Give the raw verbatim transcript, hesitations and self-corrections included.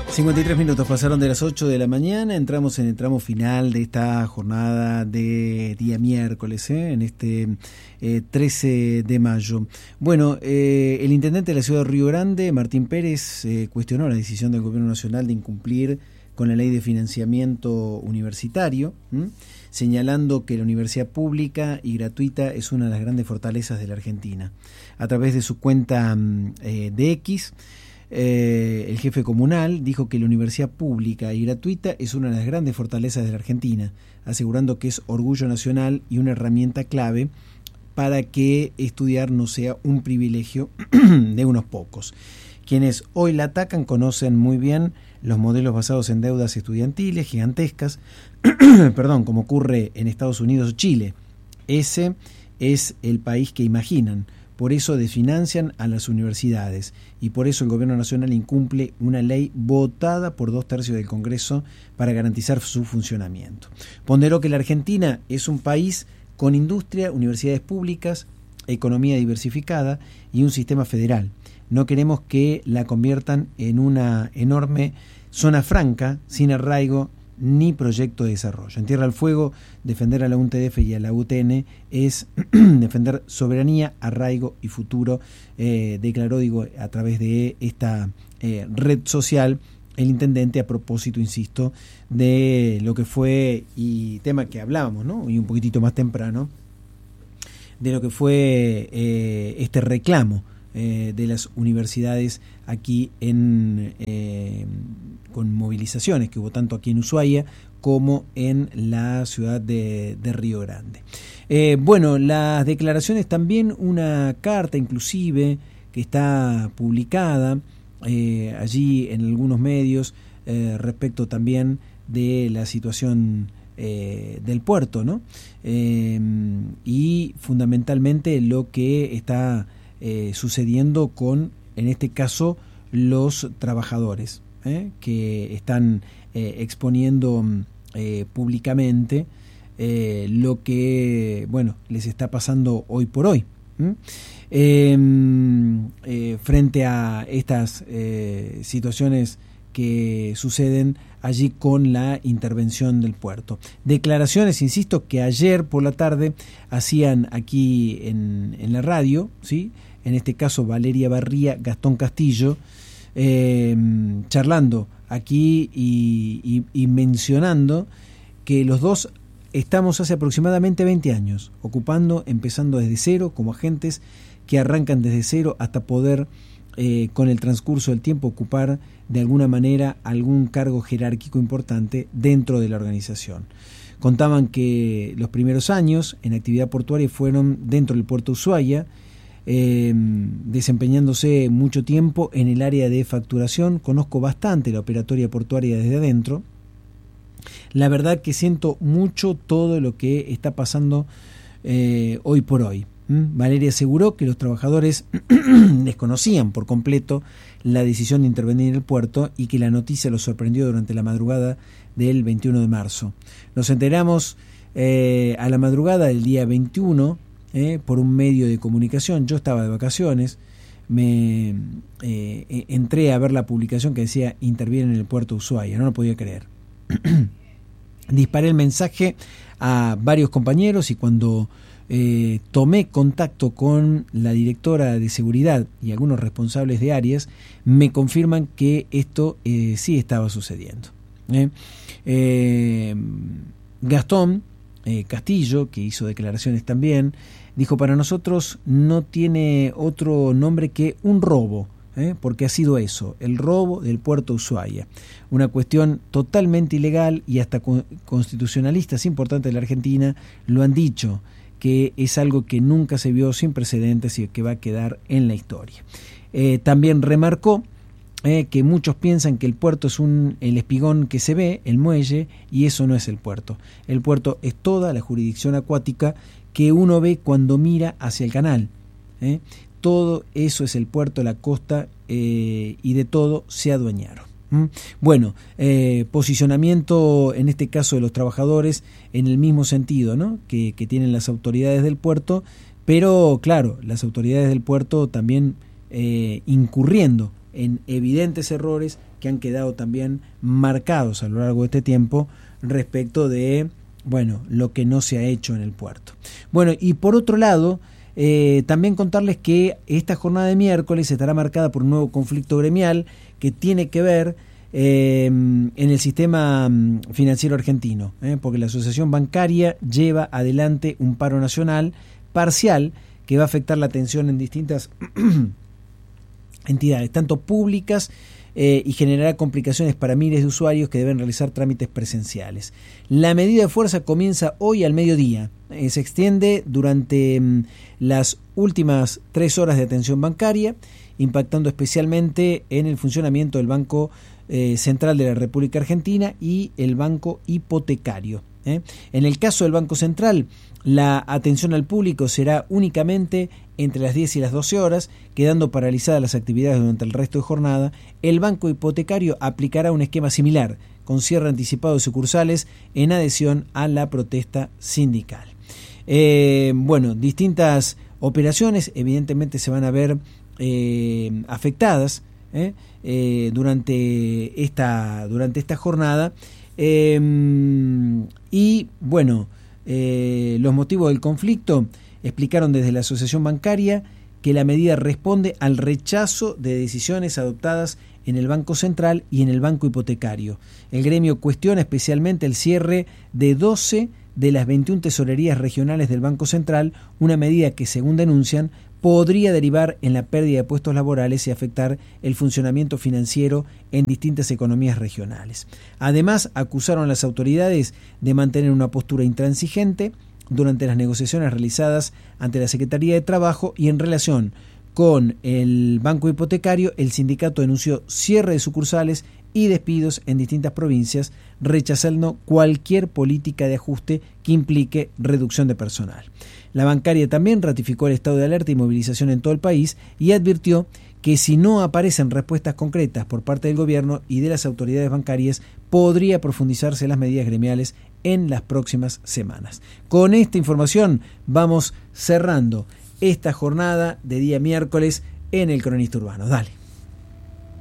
cincuenta y tres minutos pasaron de las ocho de la mañana, entramos en el tramo final de esta jornada de día miércoles, ¿eh? en este eh, trece de mayo. Bueno, eh, el intendente de la ciudad de Río Grande, Martín Pérez, eh, cuestionó la decisión del gobierno nacional de incumplir con la ley de financiamiento universitario, ¿m? señalando que la universidad pública y gratuita es una de las grandes fortalezas de la Argentina. A través de su cuenta eh, de X, Eh, el jefe comunal dijo que la universidad pública y gratuita es una de las grandes fortalezas de la Argentina, asegurando que es orgullo nacional y una herramienta clave para que estudiar no sea un privilegio de unos pocos. Quienes hoy la atacan conocen muy bien los modelos basados en deudas estudiantiles gigantescas, perdón, como ocurre en Estados Unidos o Chile. Ese es el país que imaginan. Por eso desfinancian a las universidades y por eso el gobierno nacional incumple una ley votada por dos tercios del Congreso para garantizar su funcionamiento. Ponderó que la Argentina es un país con industria, universidades públicas, economía diversificada y un sistema federal. No queremos que la conviertan en una enorme zona franca, sin arraigo ni proyecto de desarrollo. En Tierra del Fuego, defender a la U N T D F y a la U T N es defender soberanía, arraigo y futuro, eh, declaró, digo, a través de esta eh, red social el intendente, a propósito, insisto, de lo que fue, y tema que hablábamos, ¿no? Y un poquitito más temprano, de lo que fue eh, este reclamo eh, de las universidades aquí en eh, con movilizaciones que hubo tanto aquí en Ushuaia como en la ciudad de, de Río Grande. Eh, bueno, las declaraciones también, una carta inclusive que está publicada eh, allí en algunos medios eh, respecto también de la situación eh, del puerto, ¿no? Eh, y fundamentalmente lo que está eh, sucediendo con, en este caso, los trabajadores. ¿Eh? que están eh, exponiendo eh, públicamente eh, lo que bueno les está pasando hoy por hoy. ¿Mm? Eh, eh, frente a estas eh, situaciones que suceden allí con la intervención del puerto. Declaraciones, insisto, que ayer por la tarde hacían aquí en, en la radio, ¿sí? En este caso Valeria Barría, Gastón Castillo, Eh, charlando aquí y, y, y mencionando que los dos estamos hace aproximadamente veinte años ocupando, empezando desde cero, como agentes que arrancan desde cero hasta poder eh, con el transcurso del tiempo ocupar de alguna manera algún cargo jerárquico importante dentro de la organización. Contaban que los primeros años en actividad portuaria fueron dentro del puerto Ushuaia, Eh, desempeñándose mucho tiempo en el área de facturación. Conozco bastante la operatoria portuaria desde adentro. La verdad que siento mucho todo lo que está pasando eh, hoy por hoy. ¿Mm? Valeria aseguró que los trabajadores desconocían por completo la decisión de intervenir en el puerto y que la noticia los sorprendió durante la madrugada del veintiuno de marzo. Nos enteramos eh, a la madrugada del día veintiuno Eh, por un medio de comunicación. Yo estaba de vacaciones, me eh, entré a ver la publicación que decía interviene en el puerto Ushuaia, no lo podía creer. Disparé el mensaje a varios compañeros y cuando eh, tomé contacto con la directora de seguridad y algunos responsables de áreas, me confirman que esto eh, sí estaba sucediendo. ¿eh? Eh, Gastón eh, Castillo, que hizo declaraciones también, dijo: para nosotros no tiene otro nombre que un robo, ¿eh? porque ha sido eso, el robo del puerto Ushuaia. Una cuestión totalmente ilegal y hasta constitucionalistas importantes de la Argentina lo han dicho, que es algo que nunca se vio, sin precedentes y que va a quedar en la historia. Eh, también remarcó eh, que muchos piensan que el puerto es un, el espigón que se ve, el muelle, y eso no es el puerto. El puerto es toda la jurisdicción acuática que uno ve cuando mira hacia el canal. ¿eh? Todo eso es el puerto, la costa, eh, y de todo se adueñaron. ¿Mm? Bueno, eh, posicionamiento en este caso de los trabajadores en el mismo sentido, ¿no? que, que tienen las autoridades del puerto, pero claro, las autoridades del puerto también eh, incurriendo en evidentes errores que han quedado también marcados a lo largo de este tiempo respecto de, bueno, lo que no se ha hecho en el puerto. Bueno, y por otro lado, eh, también contarles que esta jornada de miércoles estará marcada por un nuevo conflicto gremial que tiene que ver eh, en el sistema financiero argentino, eh, porque la Asociación Bancaria lleva adelante un paro nacional parcial que va a afectar la atención en distintas entidades, tanto públicas, eh, y generará complicaciones para miles de usuarios que deben realizar trámites presenciales. La medida de fuerza comienza hoy al mediodía, eh, se extiende durante mm, las últimas tres horas de atención bancaria, impactando especialmente en el funcionamiento del Banco eh, Central de la República Argentina y el Banco Hipotecario. ¿eh? En el caso del Banco Central, la atención al público será únicamente entre las diez y las doce horas, quedando paralizadas las actividades durante el resto de jornada. El Banco Hipotecario aplicará un esquema similar, con cierre anticipado de sucursales en adhesión a la protesta sindical. Eh, bueno, distintas operaciones evidentemente se van a ver eh, afectadas eh, eh, durante esta, durante esta jornada. Eh, y bueno, eh, los motivos del conflicto explicaron desde la Asociación Bancaria que la medida responde al rechazo de decisiones adoptadas en el Banco Central y en el Banco Hipotecario. El gremio cuestiona especialmente el cierre de doce de las veintiuna tesorerías regionales del Banco Central, una medida que, según denuncian, podría derivar en la pérdida de puestos laborales y afectar el funcionamiento financiero en distintas economías regionales. Además, acusaron a las autoridades de mantener una postura intransigente durante las negociaciones realizadas ante la Secretaría de Trabajo, y en relación con el Banco Hipotecario, el sindicato denunció cierre de sucursales y despidos en distintas provincias, rechazando cualquier política de ajuste que implique reducción de personal. La bancaria también ratificó el estado de alerta y movilización en todo el país y advirtió que si no aparecen respuestas concretas por parte del gobierno y de las autoridades bancarias, podría profundizarse las medidas gremiales en las próximas semanas. Con esta información vamos cerrando esta jornada de día miércoles en el Cronista Urbano. Dale.